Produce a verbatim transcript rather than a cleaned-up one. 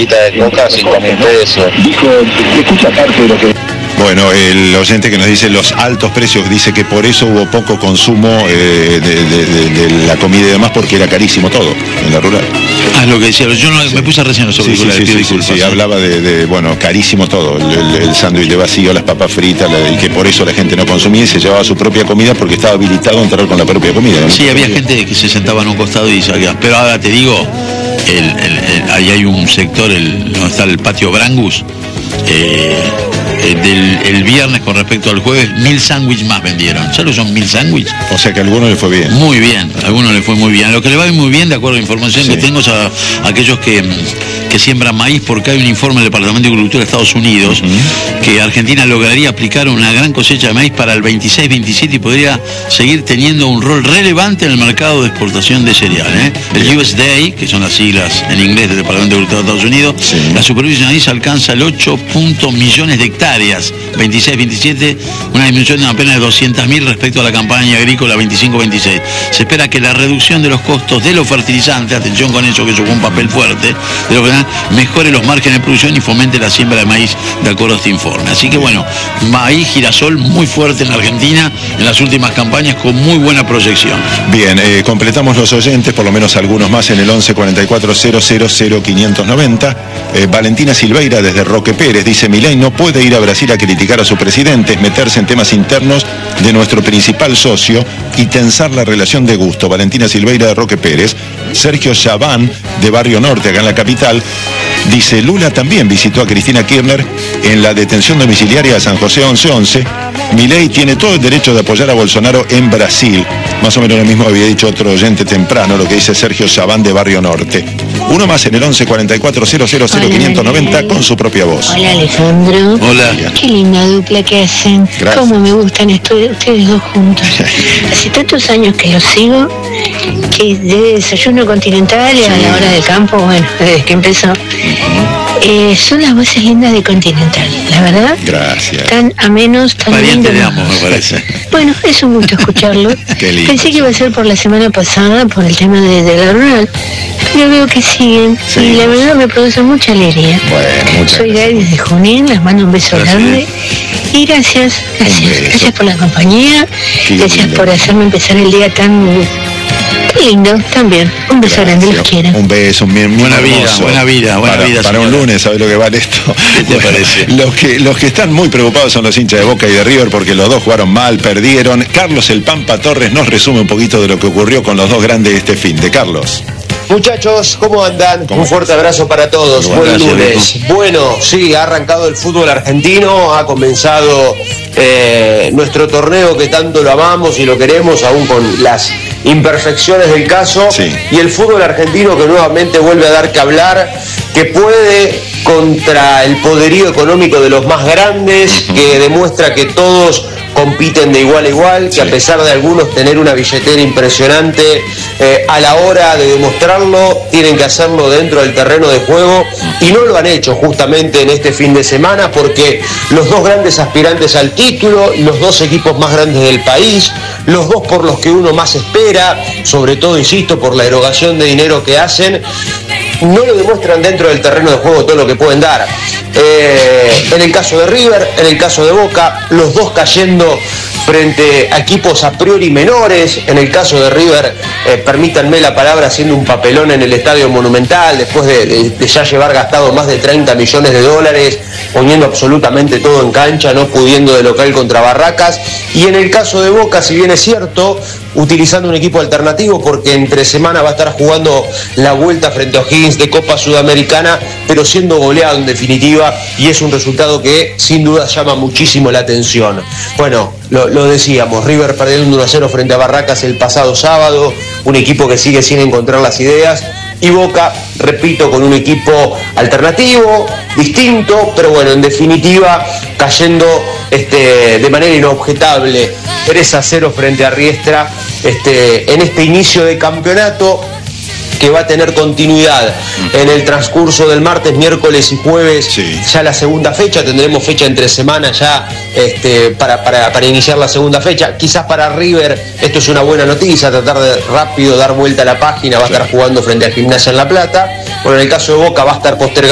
latita de coca, cinco mil pesos. Dijo, escucha parte de lo que... Bueno, el oyente que nos dice los altos precios, dice que por eso hubo poco consumo eh, de, de, de, de la comida y demás, porque era carísimo todo en la rural. Ah, lo que decía, yo no, me puse recién sobre sí, sí, sí, sí, sí, sí, hablaba de, de, bueno, carísimo todo, el, el, el sándwich de vacío, las papas fritas, la, y que por eso la gente no consumía y se llevaba su propia comida porque estaba habilitado a entrar con la propia comida, ¿no? Sí, había gente que se sentaba en un costado y salía, pero ahora te digo, el, el, el, ahí hay un sector, el, donde está el patio Brangus, eh, del el viernes con respecto al jueves, mil sándwiches más vendieron. ¿Sabes lo que son mil sándwiches? O sea que a algunos le fue bien. Muy bien, a algunos le fue muy bien. Lo que le va muy bien, de acuerdo a la información sí. que tengo, es a, a aquellos que, que siembran maíz, porque hay un informe del Departamento de Agricultura de Estados Unidos uh-huh. que Argentina lograría aplicar una gran cosecha de maíz para el veintiséis veintisiete y podría seguir teniendo un rol relevante en el mercado de exportación de cereal. ¿eh? El U S D A, que son las siglas en inglés del Departamento de Agricultura de Estados Unidos, sí. la superficie de maíz alcanza el ocho millones de hectáreas, veintiséis veintisiete, una disminución de apenas de doscientos mil respecto a la campaña agrícola veinticinco veintiséis. Se espera que la reducción de los costos de los fertilizantes, atención con eso que jugó un papel fuerte, de lo que mejore los márgenes de producción y fomente la siembra de maíz de acuerdo a este informe. Así que bueno, maíz girasol muy fuerte en Argentina en las últimas campañas con muy buena proyección. Bien, eh, completamos los oyentes, por lo menos algunos más en el once cuarenta y cuatro cero cero cero quinientos noventa. Eh, Valentina Silveira desde Roque Pérez dice: Milei no puede ir a Brasil a criticar a su presidente, es meterse en temas internos de nuestro principal socio y tensar la relación de gusto. Valentina Silveira de Roque Pérez. Sergio Chabán de Barrio Norte, acá en la capital, dice: Lula también visitó a Cristina Kirchner en la detención domiciliaria de San José once once. Milei tiene todo el derecho de apoyar a Bolsonaro en Brasil. Más o menos lo mismo había dicho otro oyente temprano, lo que dice Sergio Chabán de Barrio Norte. Uno más en el once cuarenta y cuatro cero cero cero quinientos noventa con su propia voz. Hola, Alejandro. Hola. Qué linda dupla que hacen. Gracias. Cómo me gustan ustedes, ustedes dos juntos. Hace tantos años que los sigo, que de desayuno continental y a la hora del campo, bueno, desde que empezó. Eh, son las voces lindas de Continental, la verdad. Gracias. Tan amenos, tan Pariente lindos. de ambos, me parece. Bueno, es un gusto escucharlo. Qué lindo. Pensé que iba a ser por la semana pasada, por el tema de, de la rural, pero veo que siguen. Sí. Y la verdad me produce mucha alegría. Bueno, muchas Soy gracias. Gaby de Junín, les mando un beso Gracias. grande. Y gracias, gracias. beso. Gracias por la compañía. Qué Gracias lindo. por hacerme empezar el día tan lindo también. Un beso grande, los quiero. Un beso, un bien Buena vida, hermoso. buena vida, buena para, vida, Para un señora. lunes, ¿sabes lo que vale esto? ¿Qué te parece? Los que, los que están muy preocupados son los hinchas de Boca y de River porque los dos jugaron mal, perdieron. Carlos El Pampa Torres nos resume un poquito de lo que ocurrió con los dos grandes este fin de Carlos. Muchachos, ¿cómo andan? ¿Cómo Un fuerte abrazo para todos. Bueno, Buen gracias, lunes. Bueno, sí, ha arrancado el fútbol argentino, ha comenzado eh, nuestro torneo que tanto lo amamos y lo queremos, aún con las imperfecciones del caso. Sí. Y el fútbol argentino que nuevamente vuelve a dar que hablar, que puede contra el poderío económico de los más grandes, uh-huh. que demuestra que todos compiten de igual a igual, que sí. a pesar de algunos tener una billetera impresionante, eh, a la hora de demostrarlo tienen que hacerlo dentro del terreno de juego y no lo han hecho justamente en este fin de semana porque los dos grandes aspirantes al título, los dos equipos más grandes del país, los dos por los que uno más espera, sobre todo, insisto, por la erogación de dinero que hacen, no lo demuestran dentro del terreno de juego todo lo que pueden dar. Eh, en el caso de River, en el caso de Boca, los dos cayendo frente a equipos a priori menores. En el caso de River, eh, permítanme la palabra, haciendo un papelón en el Estadio Monumental, después de, de, de ya llevar gastado más de treinta millones de dólares, poniendo absolutamente todo en cancha, no pudiendo de local contra Barracas. Y en el caso de Boca, si bien es cierto, utilizando un equipo alternativo, porque entre semana va a estar jugando la vuelta frente a O'Higgins de Copa Sudamericana, pero siendo goleado en definitiva, y es un resultado que sin duda llama muchísimo la atención. Bueno, lo, lo decíamos, River perdiendo uno a cero frente a Barracas el pasado sábado, un equipo que sigue sin encontrar las ideas, y Boca, repito, con un equipo alternativo, distinto, pero bueno, en definitiva, cayendo este, de manera inobjetable tres a cero frente a Riestra este, en este inicio de campeonato que va a tener continuidad en el transcurso del martes, miércoles y jueves, sí. Ya la segunda fecha, tendremos fecha entre semanas ya este, para, para, para iniciar la segunda fecha. Quizás para River esto es una buena noticia, tratar de rápido dar vuelta a la página, va a estar jugando frente al Gimnasia en La Plata. Bueno, en el caso de Boca va a estar postergado